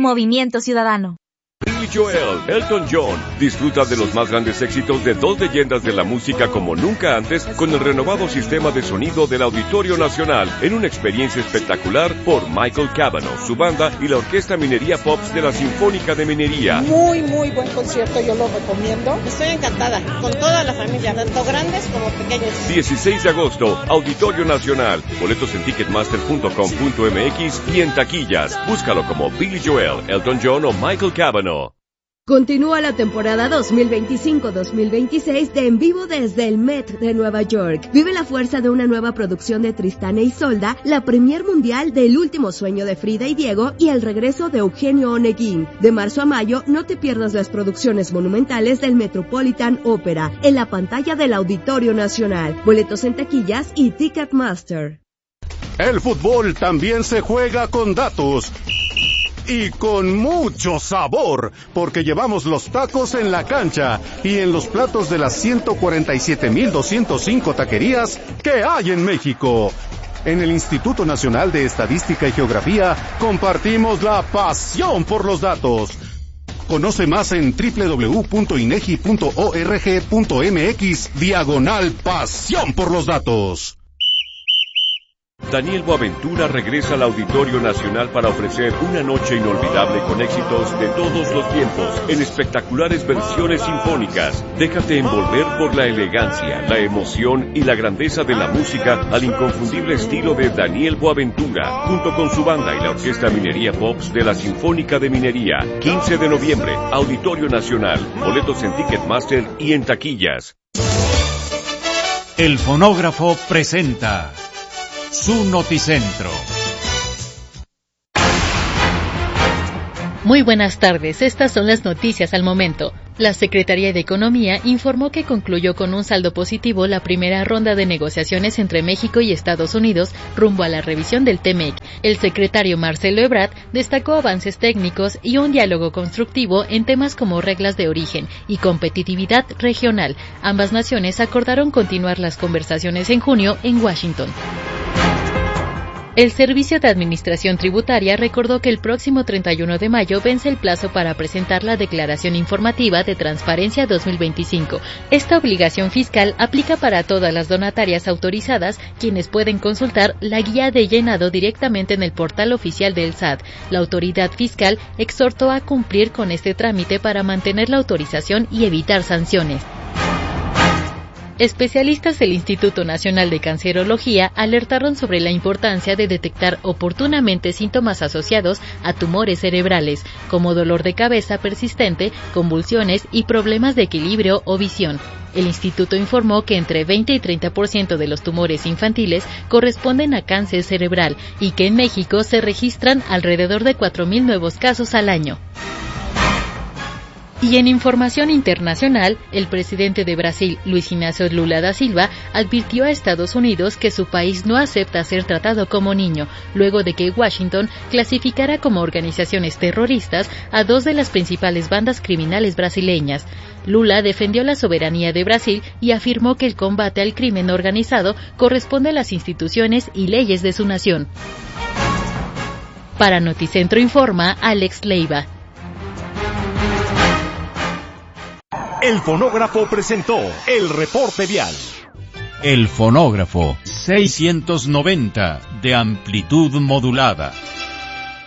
Movimiento Ciudadano. Billy Joel, Elton John, disfruta de los más grandes éxitos de dos leyendas de la música como nunca antes con el renovado sistema de sonido del Auditorio Nacional en una experiencia espectacular por Michael Cavanaugh, su banda y la Orquesta Minería Pops de la Sinfónica de Minería. Muy buen concierto, yo lo recomiendo. Estoy encantada, con toda la familia, tanto grandes como pequeños. 16 de agosto, Auditorio Nacional. Boletos en ticketmaster.com.mx y en taquillas. Búscalo como Billy Joel, Elton John o Michael Cavanaugh. Continúa la temporada 2025-2026 de En Vivo desde el Met de Nueva York. Vive la fuerza de una nueva producción de Tristán e Isolda, la premier mundial del Último Sueño de Frida y Diego y el regreso de Eugenio Oneguín. De marzo a mayo, no te pierdas las producciones monumentales del Metropolitan Opera en la pantalla del Auditorio Nacional. Boletos en taquillas y Ticketmaster. El fútbol también se juega con datos. Y con mucho sabor, porque llevamos los tacos en la cancha y en los platos de las 147,205 taquerías que hay en México. En el Instituto Nacional de Estadística y Geografía compartimos la pasión por los datos. Conoce más en www.inegi.org.mx/pasión por los datos. Daniel Boaventura regresa al Auditorio Nacional para ofrecer una noche inolvidable con éxitos de todos los tiempos, en espectaculares versiones sinfónicas. Déjate envolver por la elegancia, la emoción y la grandeza de la música al inconfundible estilo de Daniel Boaventura, junto con su banda y la Orquesta Minería Pops de la Sinfónica de Minería. 15 de noviembre, Auditorio Nacional. Boletos en Ticketmaster y en taquillas. El Fonógrafo presenta su Noticentro. Muy buenas tardes, estas son las noticias al momento. La Secretaría de Economía informó que concluyó con un saldo positivo la primera ronda de negociaciones entre México y Estados Unidos rumbo a la revisión del TEMEC. El secretario Marcelo Ebrard destacó avances técnicos y un diálogo constructivo en temas como reglas de origen y competitividad regional. Ambas naciones acordaron continuar las conversaciones en junio en Washington. El Servicio de Administración Tributaria recordó que el próximo 31 de mayo vence el plazo para presentar la Declaración Informativa de Transparencia 2025. Esta obligación fiscal aplica para todas las donatarias autorizadas, quienes pueden consultar la guía de llenado directamente en el portal oficial del SAT. La autoridad fiscal exhortó a cumplir con este trámite para mantener la autorización y evitar sanciones. Especialistas del Instituto Nacional de Cancerología alertaron sobre la importancia de detectar oportunamente síntomas asociados a tumores cerebrales, como dolor de cabeza persistente, convulsiones y problemas de equilibrio o visión. El instituto informó que entre 20 y 30% de los tumores infantiles corresponden a cáncer cerebral y que en México se registran alrededor de 4,000 nuevos casos al año. Y en información internacional, el presidente de Brasil, Luis Inácio Lula da Silva, advirtió a Estados Unidos que su país no acepta ser tratado como niño, luego de que Washington clasificara como organizaciones terroristas a dos de las principales bandas criminales brasileñas. Lula defendió la soberanía de Brasil y afirmó que el combate al crimen organizado corresponde a las instituciones y leyes de su nación. Para Noticentro informa Alex Leiva. El Fonógrafo presentó el reporte vial. El Fonógrafo 690 de amplitud modulada.